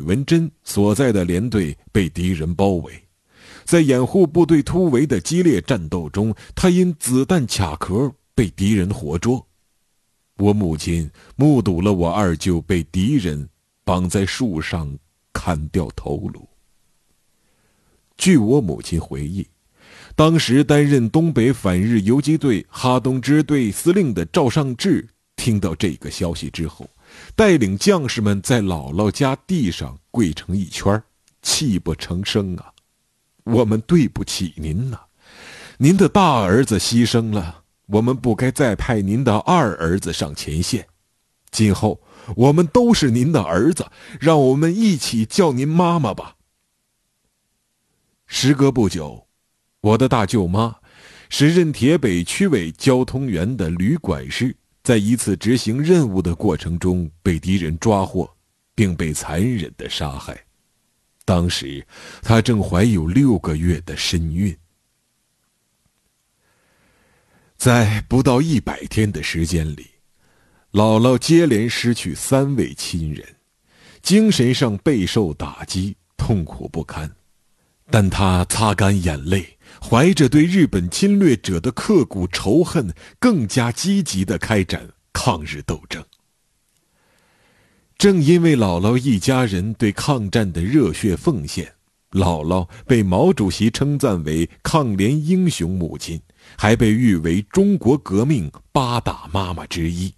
文珍所在的连队被敌人包围，在掩护部队突围的激烈战斗中，他因子弹卡壳被敌人活捉。我母亲目睹了我二舅被敌人绑在树上砍掉头颅。据我母亲回忆，当时担任东北反日游击队哈东支队司令的赵尚志听到这个消息之后，带领将士们在姥姥家地上跪成一圈，泣不成声啊！我们对不起您呐，您的大儿子牺牲了，我们不该再派您的二儿子上前线。今后我们都是您的儿子，让我们一起叫您妈妈吧。时隔不久，我的大舅妈，时任铁北区委交通员的吕管事，在一次执行任务的过程中被敌人抓获，并被残忍地杀害。当时她正怀有6个月的身孕。在不到100天的时间里，姥姥接连失去3位亲人，精神上备受打击，痛苦不堪。但她擦干眼泪，怀着对日本侵略者的刻骨仇恨，更加积极地开展抗日斗争。正因为姥姥一家人对抗战的热血奉献，姥姥被毛主席称赞为抗联英雄母亲，还被誉为中国革命8大妈妈之一。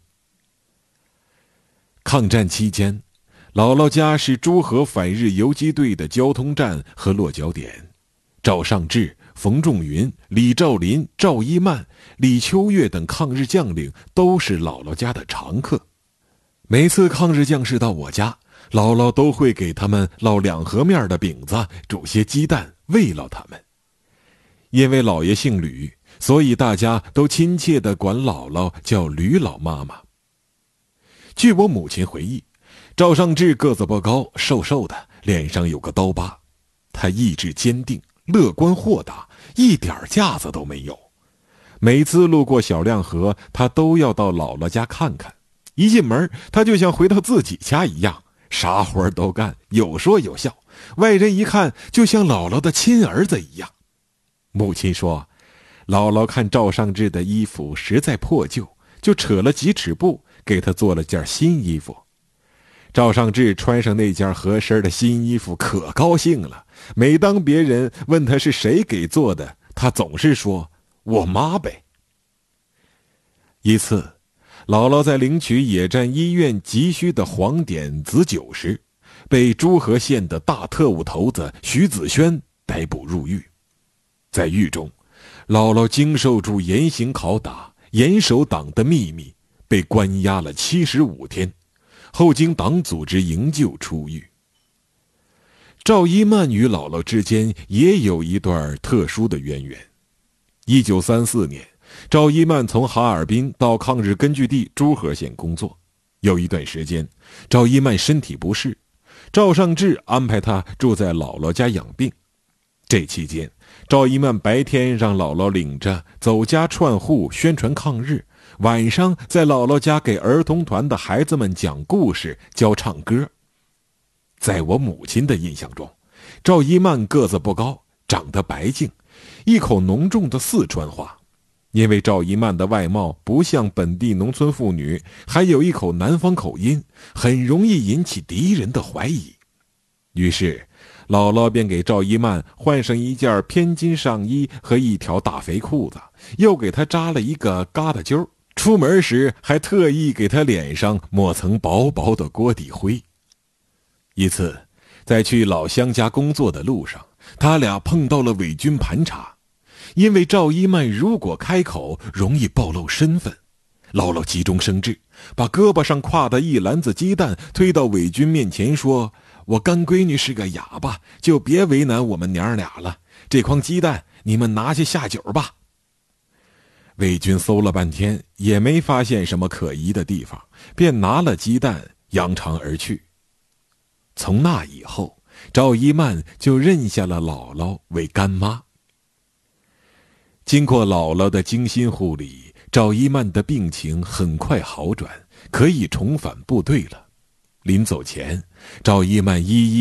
抗战期间，姥姥家是诸河反日游击队的交通站和落脚点，赵尚志、冯仲云、李兆林、赵一曼、李秋月等抗日将领都是姥姥家的常客。每次抗日将士到我家，姥姥都会给他们烙2盒面的饼子，煮些鸡蛋慰劳他们。因为姥爷姓吕，所以大家都亲切地管姥姥叫吕老妈妈。据我母亲回忆，赵尚志个子不高，瘦瘦的，脸上有个刀疤。他意志坚定，乐观豁达，一点架子都没有。每次路过小亮河，他都要到姥姥家看看。一进门，他就像回到自己家一样，啥活都干，有说有笑，外人一看就像姥姥的亲儿子一样。母亲说，姥姥看赵尚志的衣服实在破旧，就扯了几尺布给他做了件新衣服。赵尚志穿上那件合身的新衣服可高兴了，每当别人问他是谁给做的，他总是说我妈呗。一次，姥姥在领取野战医院急需的黄碘紫酒时，被诸河县的大特务头子徐子轩逮捕入狱。在狱中，姥姥经受住严刑拷打，严守党的秘密，被关押了75天，后经党组织营救出狱。赵一曼与姥姥之间也有一段特殊的渊源。1934年，赵一曼从哈尔滨到抗日根据地诸河县工作。有一段时间，赵一曼身体不适，赵尚志安排她住在姥姥家养病。这期间，赵一曼白天让姥姥领着走家串户宣传抗日，晚上在姥姥家给儿童团的孩子们讲故事、教唱歌。在我母亲的印象中，赵一曼个子不高，长得白净，一口浓重的四川话。因为赵一曼的外貌不像本地农村妇女，还有一口南方口音，很容易引起敌人的怀疑。于是姥姥便给赵一曼换上一件偏襟上衣和一条大肥裤子，又给她扎了一个疙瘩揪，出门时还特意给她脸上抹层薄薄的锅底灰。一次在去老乡家工作的路上，他俩碰到了伪军盘查。因为赵一曼如果开口，容易暴露身份，姥姥急中生智，把胳膊上挎的一篮子鸡蛋推到伪军面前，说：“我干闺女是个哑巴，就别为难我们娘俩了，这筐鸡蛋你们拿去下酒吧。”伪军搜了半天，也没发现什么可疑的地方，便拿了鸡蛋扬长而去。从那以后，赵一曼就认下了姥姥为干妈。经过姥姥的精心护理，赵一曼的病情很快好转，可以重返部队了。临走前，赵一曼一一